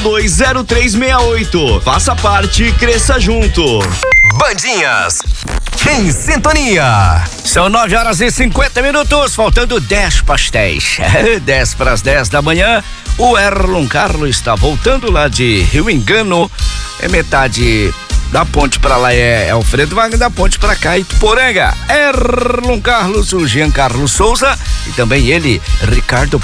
32020368. Faça parte e cresça junto. Bandinhas em sintonia. São 9h50, faltando 10 pastéis. 10 para as 10 da manhã. O Erlon Carlos está voltando lá de Rio Engano. É metade da ponte para lá é Alfredo Wagner, da ponte para cá Ituporanga. Erlon Carlos, o Jean Carlos Souza e também ele, Ricardo